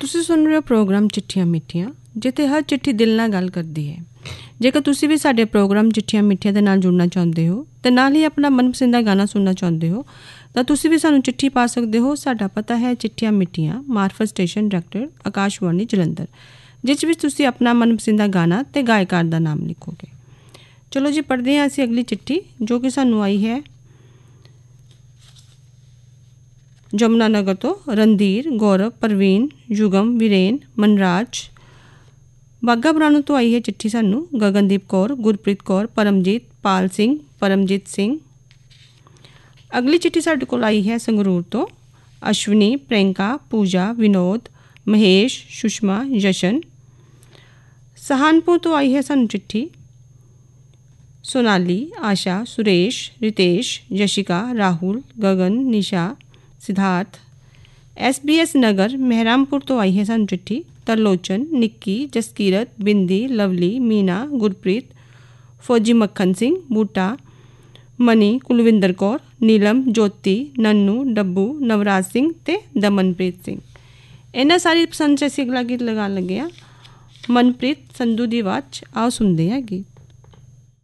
ਤੁਸੀਂ ਸੁਣ ਰਹੇ ਹੋ ਪ੍ਰੋਗਰਾਮ ਚਿੱਠੀਆਂ ਮਿੱਠੀਆਂ, ਜਿੱਥੇ ਹਰ ਚਿੱਠੀ ਦਿਲ ਨਾਲ ਗੱਲ ਕਰਦੀ ਹੈ। ਜੇਕਰ ਤੁਸੀਂ ਵੀ ਸਾਡੇ ਪ੍ਰੋਗਰਾਮ ਚਿੱਠੀਆਂ ਮਿੱਠੀਆਂ ਦੇ ਨਾਲ ਜੁੜਨਾ ਚਾਹੁੰਦੇ ਹੋ ਅਤੇ ਨਾਲ ਹੀ ਆਪਣਾ ਮਨਪਸੰਦ ਦਾ ਗਾਣਾ ਸੁਣਨਾ ਚਾਹੁੰਦੇ ਹੋ ਤਾਂ ਤੁਸੀਂ ਵੀ ਸਾਨੂੰ ਚਿੱਠੀ ਪਾ ਸਕਦੇ ਹੋ। ਸਾਡਾ ਪਤਾ ਹੈ ਚਿੱਠੀਆਂ ਮਿੱਠੀਆਂ, ਮਾਰਫਤ ਸਟੇਸ਼ਨ, ਡਾਇਰੈਕਟਰ ਆਕਾਸ਼ਵਾਣੀ ਜਲੰਧਰ, ਜਿਸ ਵਿੱਚ ਤੁਸੀਂ ਆਪਣਾ ਮਨਪਸੰਦ ਦਾ ਗਾਣਾ ਅਤੇ ਗਾਇਕਾਰ ਦਾ ਨਾਮ ਲਿਖੋਗੇ। ਚਲੋ ਜੀ, ਪੜ੍ਹਦੇ ਹਾਂ ਅਸੀਂ ਅਗਲੀ ਚਿੱਠੀ, ਜੋ ਕਿ ਸਾਨੂੰ ਆਈ ਹੈ ਜਮੁਨਾ ਨਗਰ ਤੋਂ। ਰਣਧੀਰ, ਗੌਰਵ, ਪ੍ਰਵੀਨ, ਯੁਗਮ, ਵੀਰੇਨ, ਮਨਰਾਜ, ਬਾਘਾ ਪੁਰਾਣੋਂ ਤੋਂ ਆਈ ਹੈ ਚਿੱਠੀ ਸਾਨੂੰ। ਗਗਨਦੀਪ ਕੌਰ, ਗੁਰਪ੍ਰੀਤ ਕੌਰ, ਪਰਮਜੀਤ, ਪਾਲ ਸਿੰਘ, ਪਰਮਜੀਤ ਸਿੰਘ। ਅਗਲੀ ਚਿੱਠੀ ਸਾਡੇ ਕੋਲ ਆਈ ਹੈ ਸੰਗਰੂਰ ਤੋਂ। ਅਸ਼ਵਨੀ, ਪ੍ਰਿयंका, ਪੂਜਾ, ਵਿਨੋਦ, ਮਹੇਸ਼, ਸੁਸ਼ਮਾ, ਜਸ਼ਨ। ਸਹਾਨਪੁਰ ਤੋਂ ਆਈ ਹੈ ਸਾਨੂੰ ਚਿੱਠੀ ਸੋਨਾਲੀ, ਆਸ਼ਾ, ਸੁਰੇਸ਼, ਰਿਤੇਸ਼, ਯਸ਼ਿਕਾ, ਰਾਹੁਲ, ਗਗਨ, ਨਿਸ਼ਾ, ਸਿਧਾਰਥ। SBS ਨਗਰ ਮਹਿਰਾਮਪੁਰ ਤੋਂ ਆਈ ਹੈ ਸਾਨੂੰ ਚਿੱਠੀ ਤਰਲੋਚਨ, ਨਿੱਕੀ, ਜਸਕੀਰਤ, ਬਿੰਦੀ, ਲਵਲੀ, ਮੀਨਾ, ਗੁਰਪ੍ਰੀਤ, ਫੌਜੀ ਮੱਖਣ ਸਿੰਘ, ਬੂਟਾ, ਮਨੀ, ਕੁਲਵਿੰਦਰ ਕੌਰ, ਨੀਲਮ, ਜੋਤੀ, ਨੰਨੂ, ਡੱਬੂ, ਨਵਰਾਜ ਸਿੰਘ ਅਤੇ ਦਮਨਪ੍ਰੀਤ ਸਿੰਘ। ਇਹਨਾਂ ਸਾਰੀ ਪਸੰਦ 'ਚ ਅਸੀਂ ਅਗਲਾ ਗੀਤ ਲਗਾਉਣ ਲੱਗੇ ਹਾਂ। ਮਨਪ੍ਰੀਤ ਸੰਧੂ ਦੀ ਆਵਾਜ਼ 'ਚ ਆਓ ਸੁਣਦੇ ਹਾਂ ਗੀਤ।